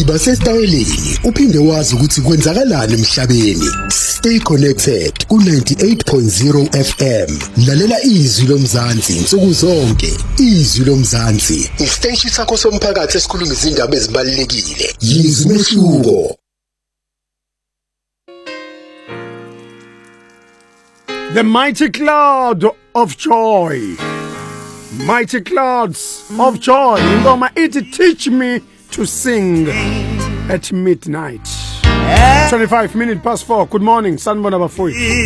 Yiba sesitayeleni uphinde wazi ukuthi kwenzakalani emhlabeni. Stay connected ku98.0 FM. Lalela izwi lomzansi insuku zonke. Izwi lomzansi, isiteshi sakho somphakathi esikhuluma izindaba ezibalulekile. Yizwi mehluko. The mighty cloud of joy. Mighty clouds of joy. Ingoma ithi teach me to sing at midnight. 25 minutes past 4. Good morning. Sanibona bafuyi.